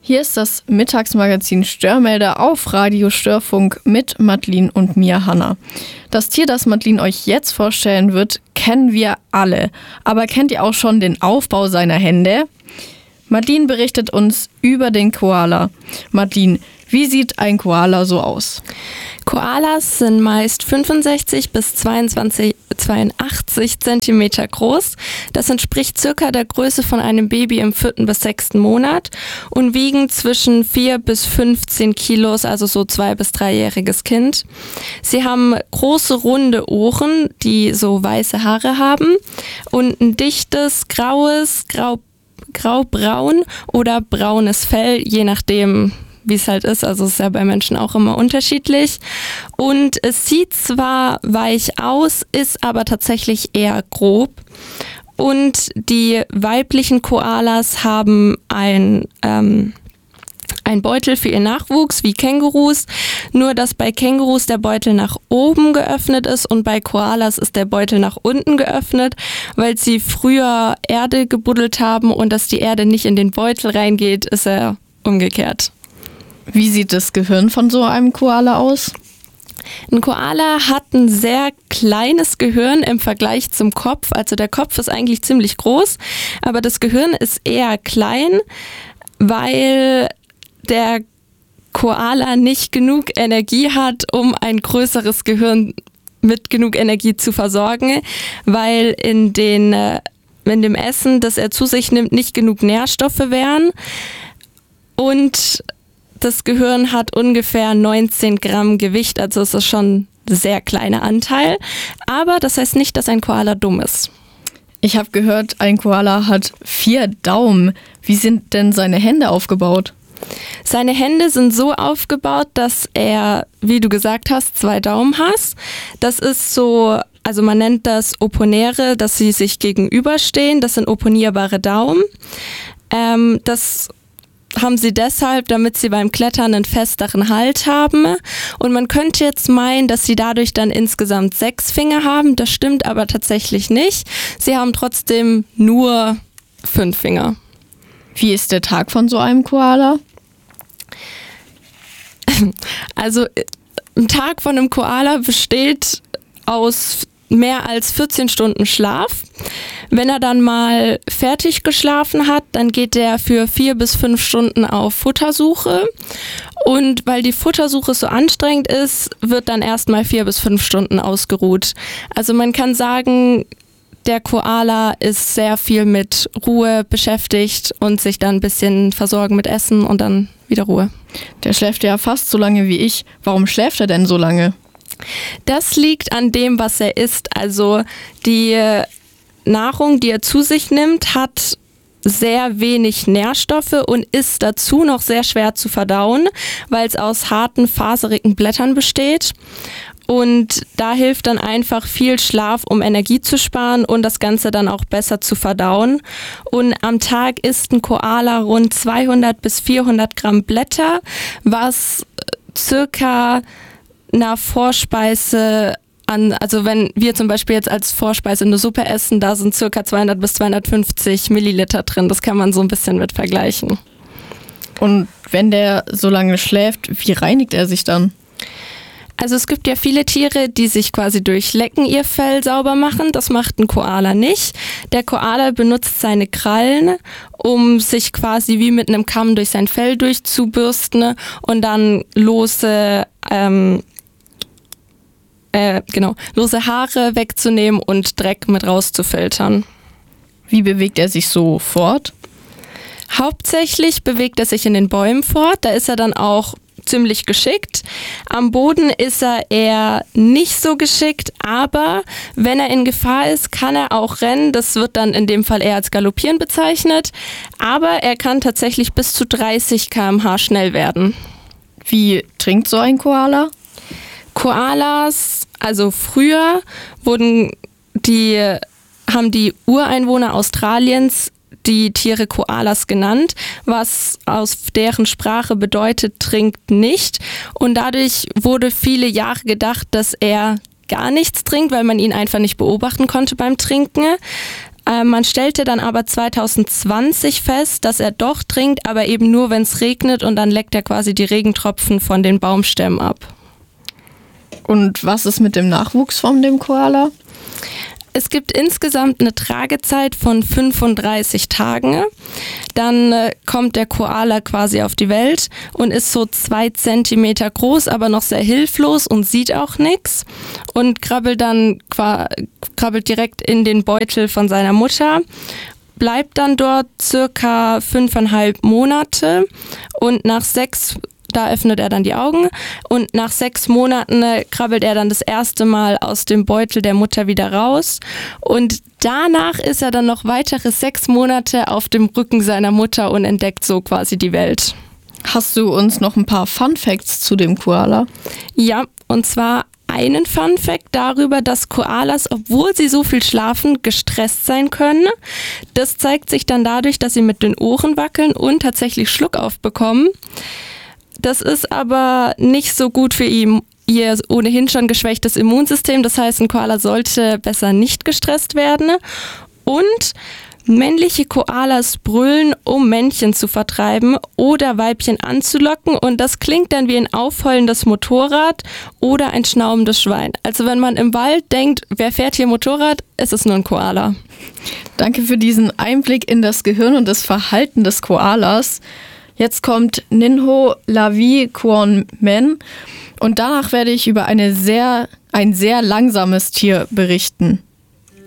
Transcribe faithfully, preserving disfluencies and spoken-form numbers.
Hier ist das Mittagsmagazin Störmelder auf Radio Störfunk mit Madeline und mir, Hannah. Das Tier, das Madeline euch jetzt vorstellen wird, kennen wir alle. Aber kennt ihr auch schon den Aufbau seiner Hände? Madeline berichtet uns über den Koala. Madeline, wie sieht ein Koala so aus? Koalas sind meist fünfundsechzig bis zweiundzwanzig, zweiundachtzig Zentimeter groß. Das entspricht circa der Größe von einem Baby im vierten bis sechsten Monat und wiegen zwischen vier bis fünfzehn Kilos, also so zwei- bis dreijähriges Kind. Sie haben große, runde Ohren, die so weiße Haare haben und ein dichtes, graues, grau, graubraun oder braunes Fell, je nachdem, wie es halt ist. Also es ist ja bei Menschen auch immer unterschiedlich. Und es sieht zwar weich aus, ist aber tatsächlich eher grob. Und die weiblichen Koalas haben ein, ähm, ein Beutel für ihren Nachwuchs, wie Kängurus. Nur, dass bei Kängurus der Beutel nach oben geöffnet ist und bei Koalas ist der Beutel nach unten geöffnet, weil sie früher Erde gebuddelt haben und dass die Erde nicht in den Beutel reingeht, ist er umgekehrt. Wie sieht das Gehirn von so einem Koala aus? Ein Koala hat ein sehr kleines Gehirn im Vergleich zum Kopf. Also der Kopf ist eigentlich ziemlich groß, aber das Gehirn ist eher klein, weil der Koala nicht genug Energie hat, um ein größeres Gehirn mit genug Energie zu versorgen, weil in, den, in dem Essen, das er zu sich nimmt, nicht genug Nährstoffe wären. Und das Gehirn hat ungefähr neunzehn Gramm Gewicht, also es ist schon ein sehr kleiner Anteil. Aber das heißt nicht, dass ein Koala dumm ist. Ich habe gehört, ein Koala hat vier Daumen. Wie sind denn seine Hände aufgebaut? Seine Hände sind so aufgebaut, dass er, wie du gesagt hast, zwei Daumen hat. Das ist so, also man nennt das Opponere, dass sie sich gegenüberstehen. Das sind opponierbare Daumen. Ähm, das haben sie deshalb, damit sie beim Klettern einen festeren Halt haben. Und man könnte jetzt meinen, dass sie dadurch dann insgesamt sechs Finger haben. Das stimmt aber tatsächlich nicht. Sie haben trotzdem nur fünf Finger. Wie ist der Tag von so einem Koala? Also ein Tag von einem Koala besteht aus mehr als vierzehn Stunden Schlaf. Wenn er dann mal fertig geschlafen hat, dann geht er für vier bis fünf Stunden auf Futtersuche. Und weil die Futtersuche so anstrengend ist, wird dann erstmal vier bis fünf Stunden ausgeruht. Also man kann sagen, der Koala ist sehr viel mit Ruhe beschäftigt und sich dann ein bisschen versorgen mit Essen und dann wieder Ruhe. Der schläft ja fast so lange wie ich. Warum schläft er denn so lange? Das liegt an dem, was er isst. Also die Nahrung, die er zu sich nimmt, hat sehr wenig Nährstoffe und ist dazu noch sehr schwer zu verdauen, weil es aus harten, faserigen Blättern besteht. Und da hilft dann einfach viel Schlaf, um Energie zu sparen und das Ganze dann auch besser zu verdauen. Und am Tag isst ein Koala rund zweihundert bis vierhundert Gramm Blätter, was circa einer Vorspeise an, also wenn wir zum Beispiel jetzt als Vorspeise eine Suppe essen, da sind circa zweihundert bis zweihundertfünfzig Milliliter drin. Das kann man so ein bisschen mit vergleichen. Und wenn der so lange schläft, wie reinigt er sich dann? Also es gibt ja viele Tiere, die sich quasi durch Lecken ihr Fell sauber machen. Das macht ein Koala nicht. Der Koala benutzt seine Krallen, um sich quasi wie mit einem Kamm durch sein Fell durchzubürsten und dann lose, ähm, äh, genau, lose Haare wegzunehmen und Dreck mit rauszufiltern. Wie bewegt er sich so fort? Hauptsächlich bewegt er sich in den Bäumen fort. Da ist er dann auch ziemlich geschickt. Am Boden ist er eher nicht so geschickt, aber wenn er in Gefahr ist, kann er auch rennen. Das wird dann in dem Fall eher als Galoppieren bezeichnet, aber er kann tatsächlich bis zu dreißig Kilometer pro Stunde schnell werden. Wie trinkt so ein Koala? Koalas, also früher wurden die, haben die Ureinwohner Australiens die Tiere Koalas genannt, was aus deren Sprache bedeutet, trinkt nicht. Und dadurch wurde viele Jahre gedacht, dass er gar nichts trinkt, weil man ihn einfach nicht beobachten konnte beim Trinken. Äh, man stellte dann aber zwanzig zwanzig fest, dass er doch trinkt, aber eben nur, wenn es regnet und dann leckt er quasi die Regentropfen von den Baumstämmen ab. Und was ist mit dem Nachwuchs von dem Koala? Es gibt insgesamt eine Tragezeit von fünfunddreißig Tagen. Dann äh, kommt der Koala quasi auf die Welt und ist so zwei Zentimeter groß, aber noch sehr hilflos und sieht auch nichts. Und krabbelt dann krabbelt direkt in den Beutel von seiner Mutter. Bleibt dann dort circa fünfeinhalb Monate und nach sechs Da öffnet er dann die Augen und nach sechs Monaten äh, krabbelt er dann das erste Mal aus dem Beutel der Mutter wieder raus und danach ist er dann noch weitere sechs Monate auf dem Rücken seiner Mutter und entdeckt so quasi die Welt. Hast du uns noch ein paar Fun Facts zu dem Koala? Ja, und zwar einen Fun Fact darüber, dass Koalas, obwohl sie so viel schlafen, gestresst sein können. Das zeigt sich dann dadurch, dass sie mit den Ohren wackeln und tatsächlich Schluck aufbekommen. Das ist aber nicht so gut für ihn, ihr ohnehin schon geschwächtes Immunsystem. Das heißt, ein Koala sollte besser nicht gestresst werden. Und männliche Koalas brüllen, um Männchen zu vertreiben oder Weibchen anzulocken. Und das klingt dann wie ein aufheulendes Motorrad oder ein schnaubendes Schwein. Also wenn man im Wald denkt, wer fährt hier Motorrad, ist es nur ein Koala. Danke für diesen Einblick in das Gehirn und das Verhalten des Koalas. Jetzt kommt Ninho Lavi Kwon Men und danach werde ich über eine sehr, ein sehr langsames Tier berichten.